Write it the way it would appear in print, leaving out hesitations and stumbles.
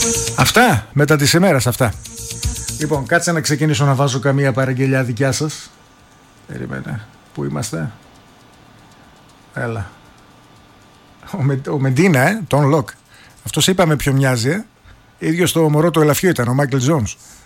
Αυτά μετά τις ημέρες αυτά. Λοιπόν, κάτσε να ξεκινήσω να βάζω καμία παραγγελιά δικιά σας. Περίμενε. Πού είμαστε? Έλα. Ο Μεντίνα, τον Λοκ. Αυτός είπαμε ποιο μοιάζει, Ίδιος το μωρό του ελαφιού ήταν, ο Μάικλ Τζόνς.